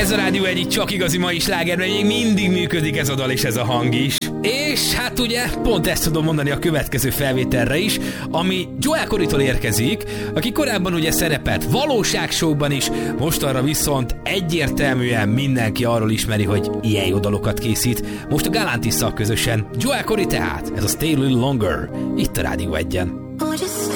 Ez a Rádió egyik csak igazi mai sláger, mert még mindig működik ez a dal és ez a hang is. És hát ugye pont ezt tudom mondani a következő felvételre is, ami Joel Corrytól érkezik, aki korábban ugye szerepelt valóságshow-ban is, mostanra viszont egyértelműen mindenki arról ismeri, hogy ilyen jó dalokat készít. Most a Galantisszal közösen Joel Corry tehát, ez a Stay a Little Longer, itt a Rádió 1-en.